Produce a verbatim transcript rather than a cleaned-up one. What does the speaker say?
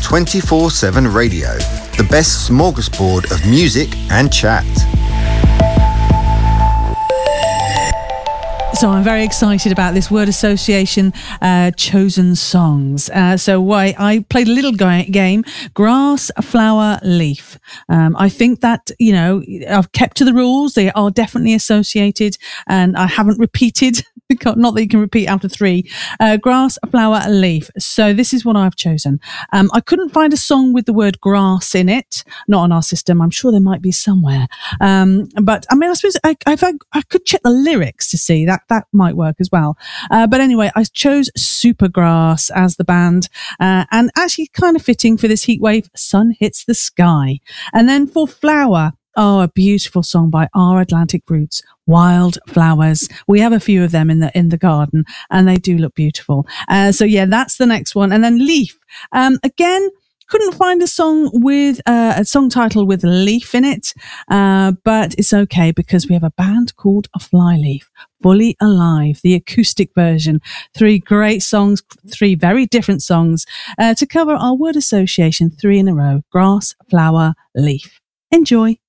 twenty-four seven Radio, the best smorgasbord of music and chat. So I'm very excited about this word association uh, chosen songs. Uh, so why I played a little g- game, grass, flower, leaf. Um, I think that, you know, I've kept to the rules. They are definitely associated and I haven't repeated. Not that you can repeat after three. Uh, grass, flower, leaf. So this is what I've chosen. Um, I couldn't find a song with the word grass in it. Not on our system. I'm sure there might be somewhere. Um, but I mean, I suppose I, I, I could check the lyrics to see that. That might work as well. Uh, but anyway, I chose Supergrass as the band, uh, and actually kind of fitting for this heat wave, Sun Hits the Sky. And then for flower, oh, a beautiful song by Our Atlantic Roots, Wild Flowers. We have a few of them in the in the garden, and they do look beautiful. Uh, so yeah, that's the next one. And then leaf. Um, again, couldn't find a song with uh, a song title with leaf in it, uh, but it's okay because we have a band called A Flyleaf, Fully Alive, the acoustic version. Three great songs, three very different songs uh, to cover our word association, three in a row: grass, flower, leaf. Enjoy.